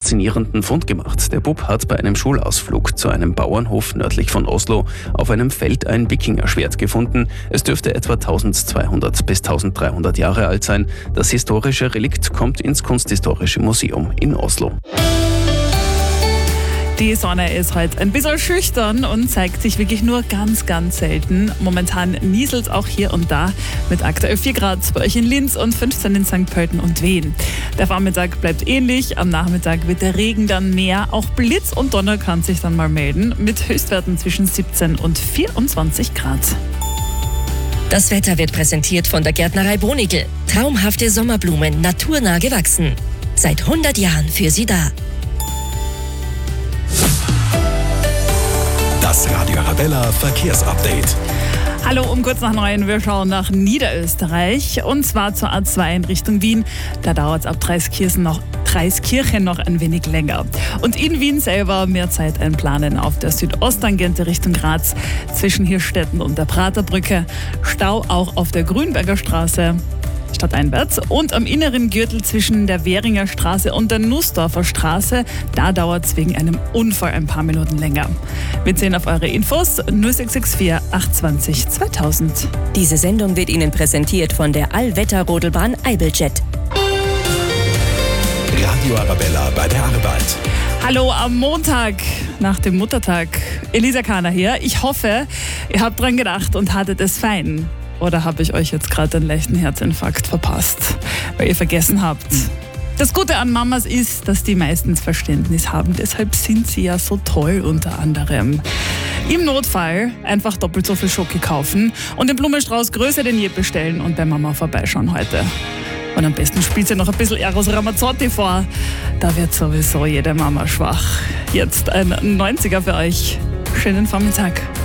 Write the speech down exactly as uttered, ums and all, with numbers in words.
faszinierenden Fund gemacht. Der Bub hat bei einem Schulausflug zu einem Bauernhof nördlich von Oslo auf einem Feld ein Wikingerschwert gefunden. Es dürfte etwa eintausendzweihundert bis eintausenddreihundert Jahre alt sein. Das historische Relikt kommt ins Kunsthistorische Museum in Oslo. Die Sonne ist heute ein bisschen schüchtern und zeigt sich wirklich nur ganz, ganz selten. Momentan nieselt es auch hier und da mit aktuell vier Grad bei euch in Linz und fünfzehn in Sankt Pölten und Wien. Der Vormittag bleibt ähnlich, am Nachmittag wird der Regen dann mehr. Auch Blitz und Donner kann sich dann mal melden mit Höchstwerten zwischen siebzehn und vierundzwanzig Grad. Das Wetter wird präsentiert von der Gärtnerei Bonigl. Traumhafte Sommerblumen, naturnah gewachsen. Seit hundert Jahren für Sie da. Das Radio Arabella Verkehrsupdate. Hallo, um kurz nach neun, wir schauen nach Niederösterreich und zwar zur A zwei in Richtung Wien. Da dauert es ab Dreiskirchen noch, Dreiskirchen noch ein wenig länger. Und in Wien selber mehr Zeit einplanen auf der Südosttangente Richtung Graz zwischen Hirstetten und der Praterbrücke. Stau auch auf der Grünberger Straße stadteinwärts und am inneren Gürtel zwischen der Währinger Straße und der Nussdorfer Straße. Da dauert es wegen einem Unfall ein paar Minuten länger. Wir zählen auf eure Infos null sechs sechs vier acht zwei null zweitausend. Diese Sendung wird Ihnen präsentiert von der Allwetter-Rodelbahn Eibeljet. Radio Arabella bei der Arbeit. Hallo am Montag nach dem Muttertag. Elisa Kahner hier. Ich hoffe, ihr habt dran gedacht und hattet es fein. Oder habe ich euch jetzt gerade einen leichten Herzinfarkt verpasst, weil ihr vergessen habt? Das Gute an Mamas ist, dass die meistens Verständnis haben. Deshalb sind sie ja so toll unter anderem. Im Notfall einfach doppelt so viel Schoki kaufen und den Blumenstrauß größer denn je bestellen und bei Mama vorbeischauen heute. Und am besten spielt sie noch ein bisschen Eros Ramazzotti vor. Da wird sowieso jede Mama schwach. Jetzt ein neunziger für euch. Schönen Vormittag.